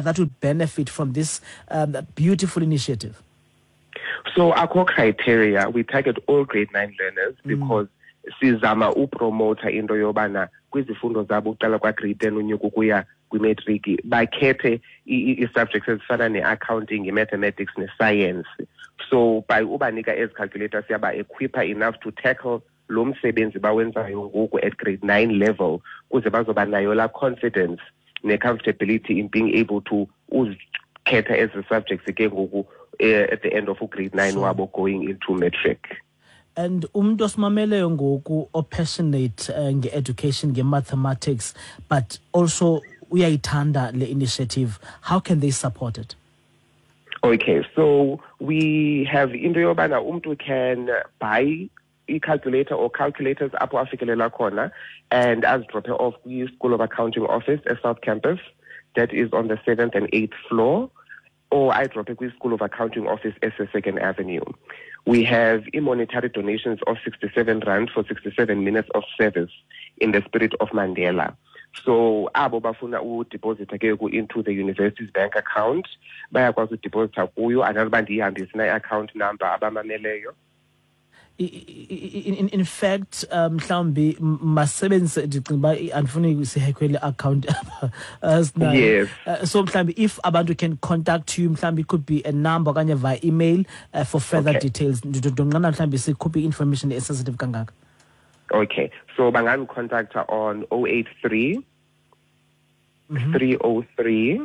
that would benefit from this beautiful initiative? So our core criteria, we target all grade 9 learners because sizama upromota into yobana kwizifundo zabo uqala kwa grade 10 unyuka ukuya kwi-matric bakhethe i-subjects ezifana ne-accounting, i-mathematics, ne-science. So by ubanika ezi calculators siyaba equipa enough to tackle lo msebenzi bawenzayo ngoku at grade 9 level kuze bazoba nayo la confidence ne-comfortability in being able to uzikhetha ezi subjects ke ngoku at the end of grade 9 wabo going into matric. And umuntu osimameleyo ngoku passionate nge-education, nge-mathematics, but also uyayithanda le initiative, how can they support it? Okay, so we have into yobana umuntu can buy i-calculator or calculators apho afikelela khona and azidrope off kwi-School of Accounting office at South Campus, that is on the 7th and 8th floor, or I drop it with School of Accounting office SS 2nd Avenue. We have monetary donations of 67 rand for 67 minutes of service in the spirit of Mandela. So abo bafuna deposit into the university's bank account bayakwazi deposit kuyo anabandi ihambisa na account number abamameleyo. In fact, mhlawumbi masebenzise ndicinga andifuni sihekwele account yes. So mhlawumbi if abantu can contact you, mhlawumbi it could be a number okanye via email for further details. Ndonqana mhlawumbi sikhuphe information sensitive kangaka. Okay, so bangani contact her on 083 303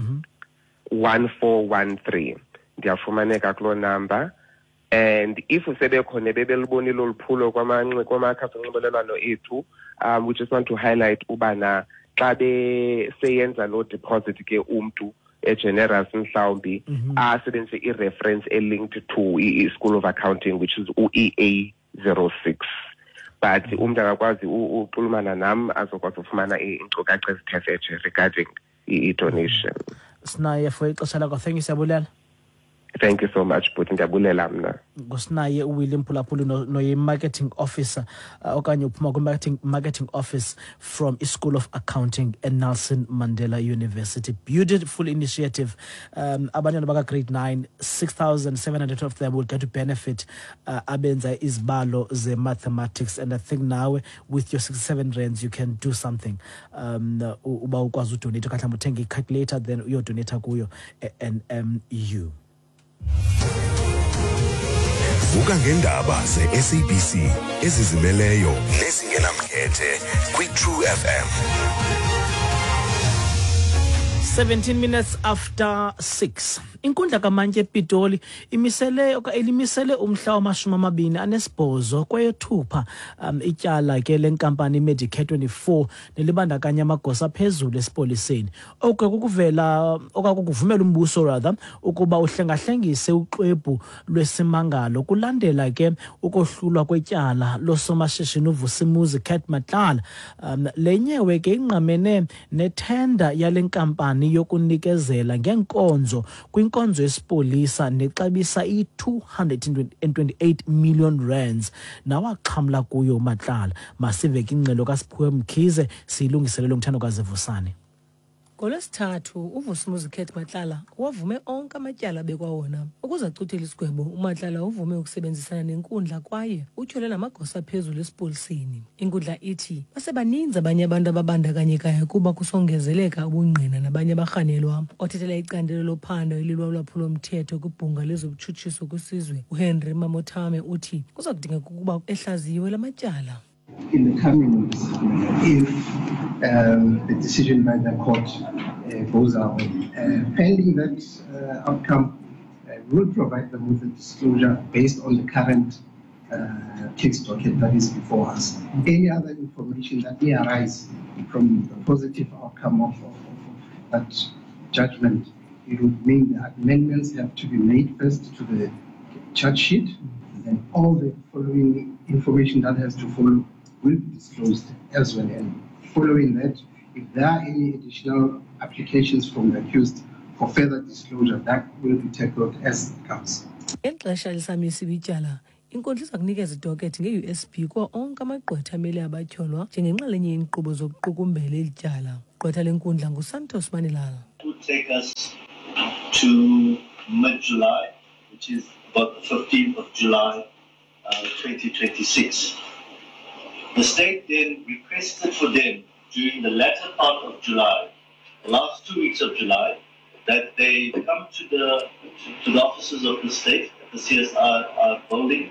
1413. Ndiyafumaneka kulo number. And if usebe khona bebelibonile oluphulo kwamakhasi onxibelelwano ethu, we just want to highlight ubana xa beseyenza lo deposit ke umntu generous mhlawumbi asebenzise i-reference linked to i-School of Accounting, which is EA06. But umntu akakwazi uxulumana nam azokwazi ufumana iinkcukacha ezithe vetshe regarding i-donation. Sinaye for ixesha lakho. Thank you, siyabulela. Thank you so much, but ndiyabulela mna. Ngosinaye uWilliam Phulaphuli no marketing officer okanye uphuma marketing office from iSchool of Accounting at Nelson Mandela University. Beautiful initiative. Abantwana baka grade 9, 6,700 of them will get to benefit abenza izibalo ze mathematics, and I think now with your 67 rands you can do something. Uba ukwazi udonate mhlawumbe uthenge i-calculator then uyodonate kuyo NMU. Vuka ngendaba ze-SABC ezizimeleyo nezingenamkhethe kwi-True FM. 17 minutes after 6. Inkundla kaMantye ePitoli ilimisele umhla wama-28 kweyeThupha ityala ke lenkampani Medicare 24 nelibandakanya amagosa phezulu esipoliseni. Okukuvumela umbuso rather ukuba uhlengahlengise uxwebhu lwesimangalo kulandela ke ukohlulwa kwetyala losomashishini uVusimuzi Cat Matlala. Lenyewe ke ingqamene nethenda yale nkampani yokunikezela ngenkonzo kwinkonzo yesipolisa nexabisa i-228 million rands nawaxhamla kuyo Matlala. Masive ke ingxelo kaSiphiwe Mkhize siyilungiselele umthandokazi Vusane. NgoLwesithathu uVusimuzi Cat Matlala wavume onke amatyala bekwawona ukuze acuthele isigwebo. uMatlala uvume ukusebenzisana nenkundla kwaye utyhole namagosa phezulu esipoliseni. Inkundla ithi basebaninzi abanye abantu ababandakanyekayo kuba kusongezeleka ubungqina nabanye abarhanelwa. Othethela icandelo lophando elilwa ulwaphulomthetho kwibhunga lezobutshutshiso kwisizwe uHenry Mamothame uthi kuza kudingeka ukuba ehlaziyiwe la matyala. In the coming weeks, if the decision by the court goes our way, pending that outcome, we'll provide them with a disclosure based on the current case docket that is before us. Any other information that may arise from the positive outcome of that judgment, it would mean that amendments have to be made first to the charge sheet, and all the following information that has to follow will be disclosed as well. And following that, if there are any additional applications from the accused for further disclosure, that will be tackled as it comes. Ngexesha lisamisa ityala inkundla iza kunikeza idokethi nge-USB kuwo onke amagqwetha amele abatyholwa njengenxalenye yeenkqubo zokuqukumbela eli tyala. Gqwetha lenkundla nguSantos Manilala. It would take us to mid-July, which is about the 15th of July, 2026. The state then requested for them during the latter part of July, the last 2 weeks of July, that they come to the offices of the state at the CSR building.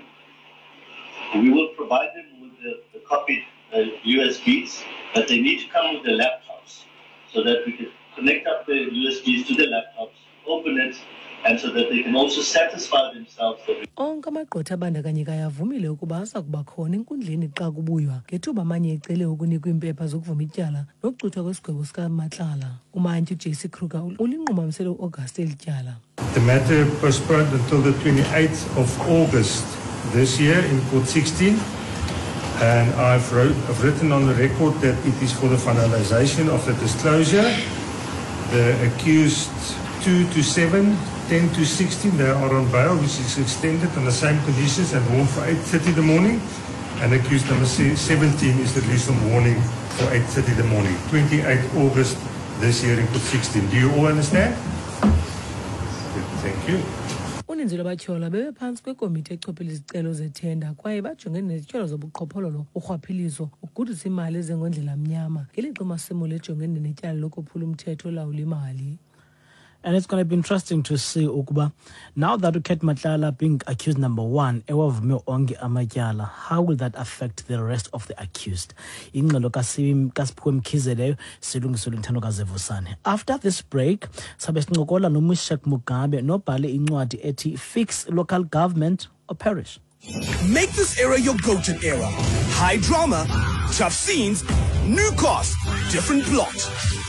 We will provide them with the copied USBs, but they need to come with their laptops so that we can connect up the USBs to the laptops, open it, and so that they can also satisfy themselves that onke amagqwetha abandakanyekayo avumile ukuba aza kuba khona enkundleni xa kubuywa ngethuba amanye ecele ukunikwa iimpepha zokuvuma ityala nokucuthwa kwesigwebo sikaMatlala. Umantyi uJC Kruger ulinqumamisele uAugust eli tyala. The matter postponed until the 28th of August this year in Court 16, and I've written on the record that it is for the finalization of the disclosure. The accused 2 to 7, 10 to 16, they are on bail, which is extended on the same conditions and warned for 8:30 in the morning. And accused number 17 is released on warning for 8:30 in the morning. 28 August this year in Court 16. Do you all understand? Thank you. Uninzi lwabatyholwa bebephantsi kwekomiti echophela izicelo zethenda kwaye bajongene nezityalo zobuqhophololo, urhwaphilizo, ukugudisa imali ezengondlela mnyama ngelixa uMasimolo ejongene netyala lokuphula umthetho olawula imali. And it's going to be interesting to see ukuba now that Kate Matlala being accused number 1 ewavume onke amatyala, how will that affect the rest of the accused? Ingxelo kaSiphiwe Mkhize silungiselwe nguThandokazi Vusane. After this break sabe sincokola noMishek Mugabe nobhale incwadi ethi Fix Local Government or Perish. Make this era your go-to era. High drama, tough scenes, new cast, different plot.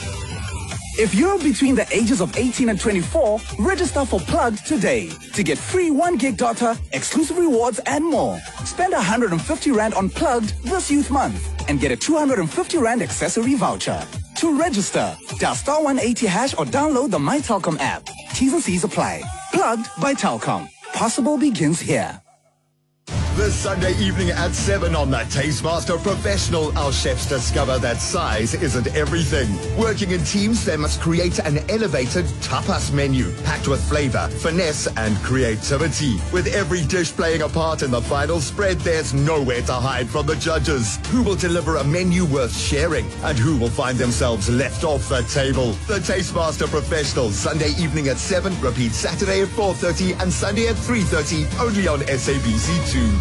If you're between the ages of 18 and 24, register for Plugged today to get free 1 gig data, exclusive rewards, and more. Spend 150 Rand on Plugged this youth month and get a 250 Rand accessory voucher. To register, dial *180# or download the My Telkom app. T's and C's apply. Plugged by Telkom. Possible begins here. This Sunday evening at 7 on the Tastemaster Professional, our chefs discover that size isn't everything. Working in teams, they must create an elevated tapas menu packed with flavor, finesse, and creativity. With every dish playing a part in the final spread, there's nowhere to hide from the judges. Who will deliver a menu worth sharing, and who will find themselves left off the table? The Tastemaster Professional, Sunday evening at 7, repeat Saturday at 4:30 and Sunday at 3:30, only on SABC2.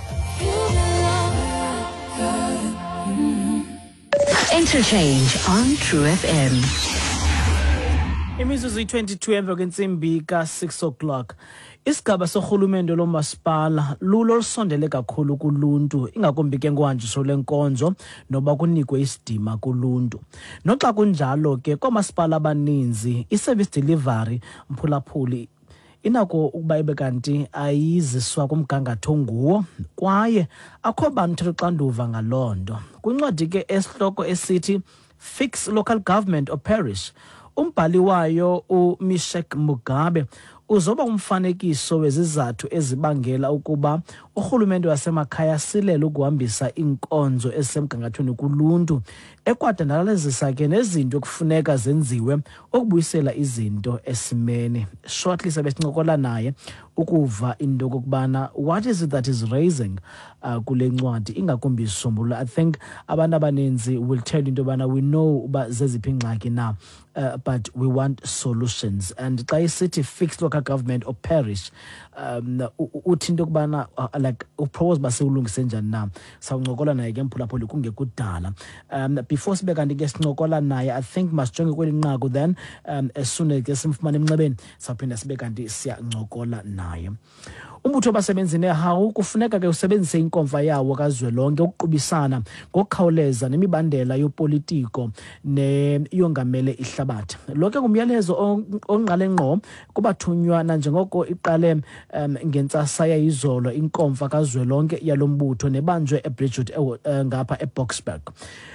Interchange on True FM. Imizuzu 22 emva kwentsimbi ka-6 o'clock. Isigaba sohulumende lomasipala lulo lusondele kakhulu kuluntu, ingakumbi ke ngohanjiso lenkonzo noba kunikwe isidima kuluntu. Noxa kunjalo ke komasipala abaninzi i-service delivery mphulaphuli inako ukuba ibe kanti ayiziswa kumgangatho onguwo kwaye akho bantu xanduva ngalonto. Kwincwadi ke esihloko esithi Fix Local Government or Perish, umbhali wayo uMishek Mugabe uzoba umfanekiso wezizathu ezibangela ukuba urhulumente wasemakhaya silele ukuhambisa inkonzo esemgangathweni kuluntu, ekwadandalazisa ke nezinto kufuneka zenziwe ukubuyisela izinto esimeni. Shortly sabe sincokola naye ukuva into kokubana what is it that is raising kule ncwadi ingakumbi isombululo. I think abantu abaninzi will tell you into yobana we know uba zeziphi ingxaki na, but we want solutions. And xa isithi fix local government or perish, uthi into yokubana like upropose basewulungise njani na. Sawuncokola naye ke mphulaphuli kungekudala. Before sibe kanti ke sincokola naye, I think masijonge kweli nqaku, then as soon as ke simfumane emnxebeni sawuphinda sibe kanti siyancokola naye. Umbutho basebenzi nehawu kufuneka ke usebenzise inkomfa yawo kazwelonke ukuqubisana ngokukhawuleza nemibandela yopolitiko neyongamele ihlabathi. Lo ke ngumyalezo onqale ngqo kubathunywa njengoko iqale ngentsasa yayizolo inkomfa kazwelonke yalombutho nebanjwe eBridgewood ngapha eBoksburg.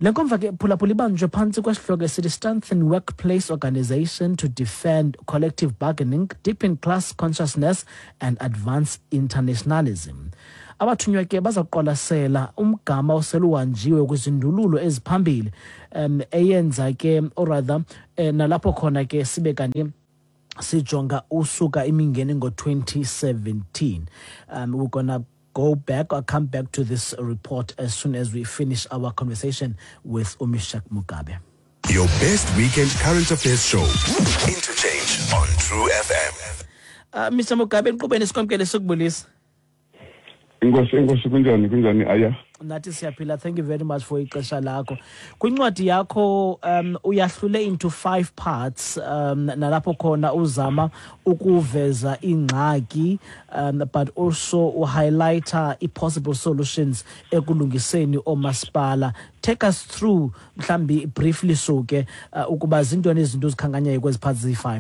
Le nkomfa ke phulaphula ibanjwe phantsi kwesihloko esithi strengthen workplace organization to defend collective bargaining, deepen class consciousness and advance internationalism. Abathunywa ke bazaqwalasela umgama oseluhanjiwe kwizindululo eziphambili eyenza ke or rather nalapho khona ke sibe kanti sijonga usuka imingeni ngo-2017. We're gonna go back or come back to this report as soon as we finish our conversation with Umishak Mugabe. Your best weekend current affairs show. Interchange on True FM. Mr. Mugabe, nqubeni sikwamkele sikubulisa. Inkosi kunjani aya? Nathi siyaphila. Thank you very much for ixesha lakho. Kwincwadi yakho uyahlule into 5 parts nalapho khona uzama ukuveza ingxaki but also uhighlighter possible solutions ekulungiseni omasipala. Take us through mhlambi briefly so ke ukuba zintoni izinto zikhanganyayo kwezi parts zi5.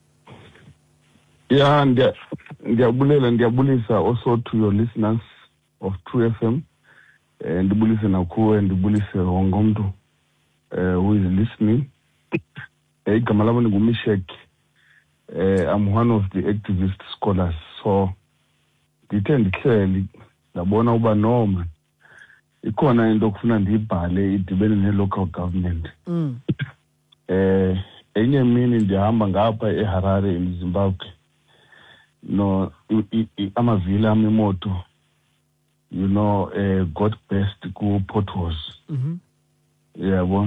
Yeah, ndiyabulisa also to your listeners of True FM. Ndibulise nakuwe, ndibulise wonke umuntu who is listening. Igama lami ngumishek. I'm one of the activist scholars, so ndithe ndihleli ndabona uba noma ikhona into okufuna ndiyibhale idibene ne-local government. Enye mini ndihamba ngapha eHarare in Zimbabwe. No, amavila amimoto, you know, got best ku potholes. Yabo.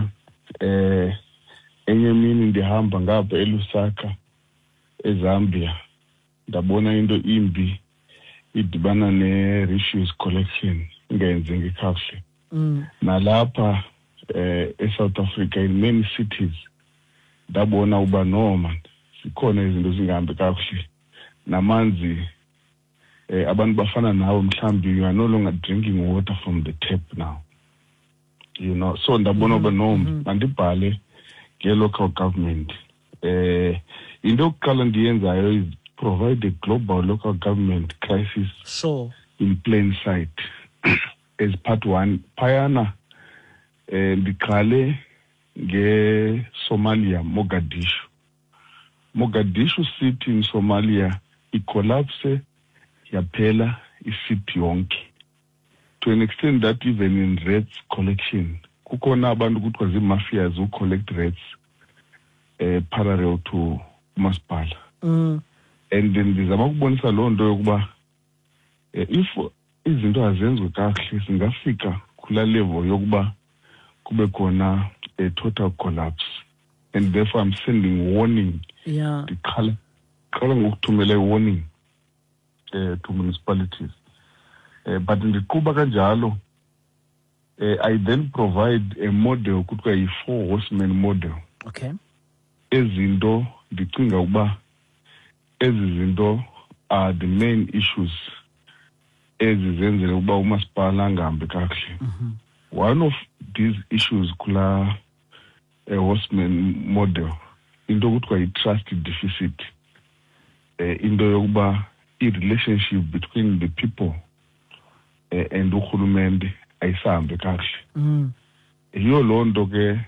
Enye mini ndihamba ngapha eLusaka eZambia. Ndabona into imbi idibana ne-refuse collection ngenze ngikahle. Nalapha eSouth Africa in many cities ndabona uba noma sikhona izinto zingahambi kakuhle. Namanzi abantu bafana nawe mhlambi you are no longer drinking water from the tap now, you know. So ndabona uba noma mandibhale nge-local government. Into yokuqala ndiyenzayo is provide a global local government crisis in plain sight as part 1. Phayana ndiqale nge-Somalia, Mogadishu city in Somalia collapse yaphela city yonke, to an extent that even in rats collection kukhona abantu kuthiwa zi-mafias who collect rats parallel to umasipala. And then ndizama ukubonisa loo nto yokuba if izinto azenziwe kakuhle singafika kula level yokuba kube khona a total collapse, and therefore I'm sending warning. Ndiqala ngokuthumela warning to municipalities, but ndiqhuba kanjalo I then provide a model kuthiwa yi-4 horsemen model. Okay. Ezinto ndicinga ukuba ezi zinto are the main issues ezizenzela ukuba umasipala angahambi kakuhle. One of these issues kula horseman model into kuthiwa yi-trust deficit. Into yokuba i-relationship between the people and urhulumente ayisahambi kakuhle. Yiyo loo nto ke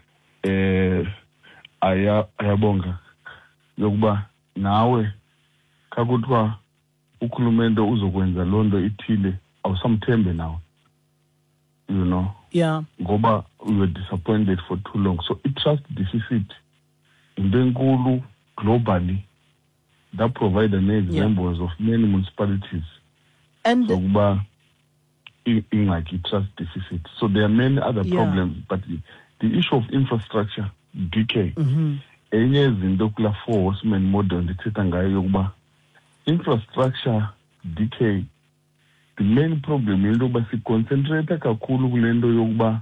ayabonga yokuba nawe kakuthiwa urhulumente uzokwenza loo nto ithile awusamthembe nawe, you know. Ngoba we were disappointed for too long. So i-trust deficit into enkulu globally that provided examples of many municipalities. And so, trust deficit. So there are many other problems, but the issue of infrastructure decay. Enye izinto kula 4 horsemen model ndithetha ngayo yokuba infrastructure decay. The main problem is yokuba si concentrate kakhulu kule nto yokuba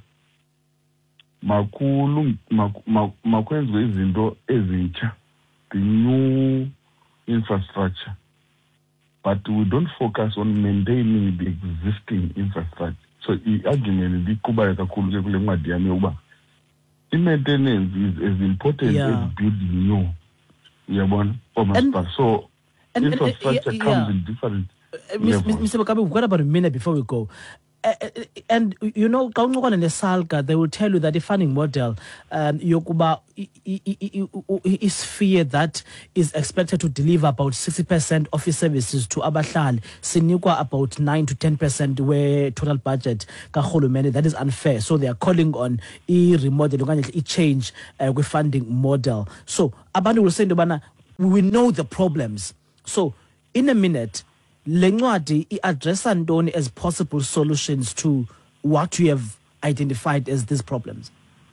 makwenziwe izinto ezintsha, the new infrastructure, but we don't focus on maintaining the existing infrastructure. So the argument liqubayo kakhulu ke kule ncwadi yami yokuba i-maintenance is as important as building new. Uyabona? So infrastructure comes in different levels. Mr. Mugabe, we've got about a minute before we go. And you know, Salga, they will tell you that the funding model yokuba is fear that is expected to deliver about 60% of his services to abahlali, sinikwa about 9 to 10% where total budget kahulumeni. That is unfair. So they are calling on remodeling, change with funding model. So abantu will say, we know the problems. So in a minute, Lengwadi address Andoni as possible solutions to what you have identified as these problems.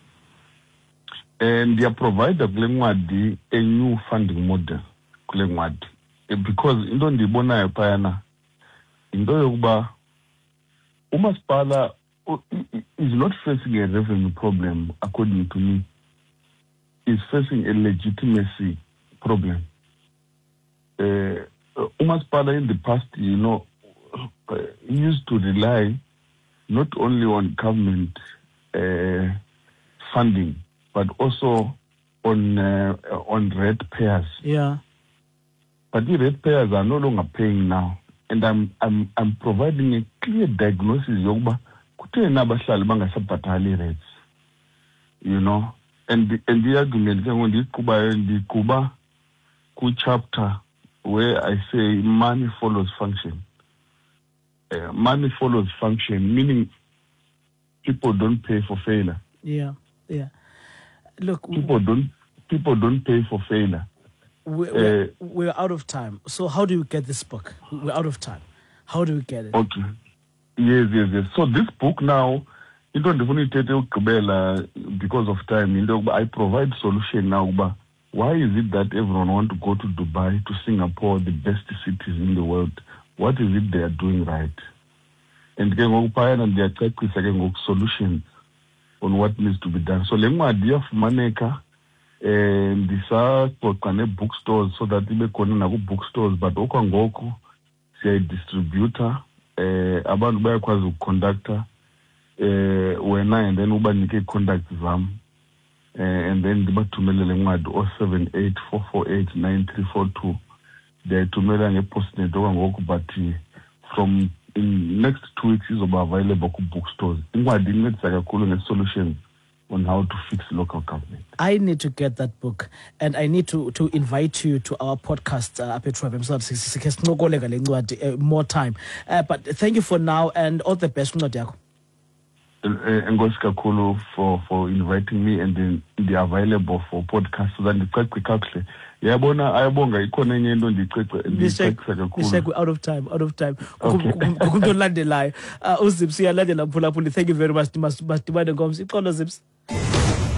And they provide Lengwadi a new funding model, Lengwadi, because in the bona payana, in the Umaspala is not facing a revenue problem, according to me. Is facing a legitimacy problem. Umaspala in the past, used to rely not only on government funding, but also on ratepayers. Yeah. But the ratepayers are no longer paying now, and I'm providing a clear diagnosis. Yoba kute nabahlali bangasabhatali rates, and the argument on the Kuba chapter, where I say money follows function. Money follows function, meaning people don't pay for failure. Yeah. Look, people don't pay for failure. We're out of time. So how do we get this book? We're out of time. How do we get it? Okay. Yes. So this book now, because of time, I provide solution now. Why is it that everyone wants to go to Dubai, to Singapore, the best cities in the world? What is it they are doing right? And they are taking solutions on what needs to be done. So, the idea of Maneka, and these are bookstores, so that they can bookstores, but Okangoku, say distributor, about by conductor, when and then Ubanike conduct them. And then the Batumele Lengwad 078-448-9342. The Tumela and Postnet Owangoku, but from in next 2 weeks is available bookstores. Ingwadi needs like a solution on how to fix local government. I need to get that book, and I need to invite you to our podcast more time. But thank you for now, and all the best. Ngosi kakhulu for inviting me, and then they are available for podcasts. So then the quickly. Ayabonga ikhona enye into ndicecisa kakhulu. Out of time. Okay. UZips uyalandela mphulaphuli. Thank you very much. Masibane ngomsi. Iqolo Zips.